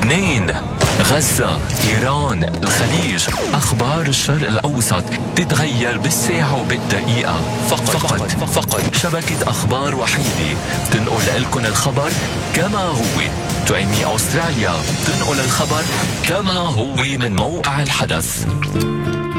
لبنان، غزة، إيران، الخليج، أخبار الشرق الأوسط تتغير بالساعة وبالدقيقة. فقط شبكة أخبار وحيدة تنقل لكم الخبر كما هو. تؤمي أستراليا تنقل الخبر كما هو من موقع الحدث.